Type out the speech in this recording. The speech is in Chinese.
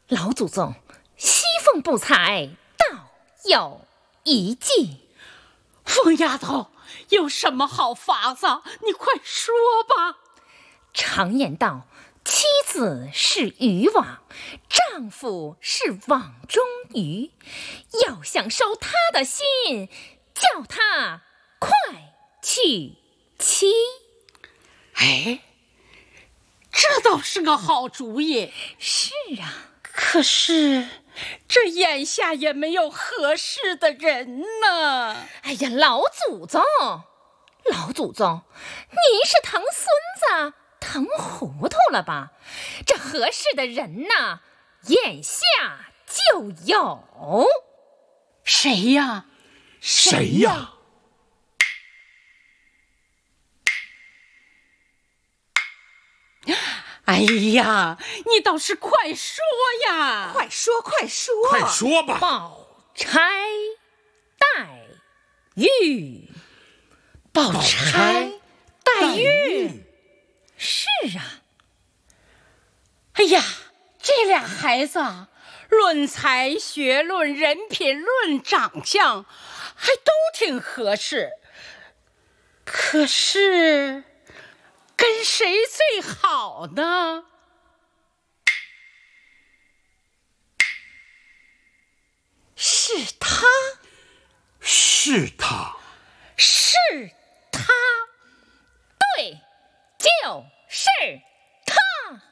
老祖宗，西风不采，倒有一计。 疯丫头，有什么好法子？你快说吧。 常言道，妻子是渔网，丈夫是网中鱼。要想收他的心，叫他快娶妻。 哎，这倒是个好主意。 是啊， 可是这眼下也没有合适的人呢。 哎呀，老祖宗，您是疼孙子疼糊涂了吧？这合适的人呐，眼下就有。 谁呀？ 谁呀？ 哎呀，你倒是快说呀！ 快说，快说！ 快说吧！ 宝钗、黛玉， 宝钗、黛玉。 是啊。 哎呀，这俩孩子论才学、论人品、论长相，还都挺合适。可是跟谁最好呢？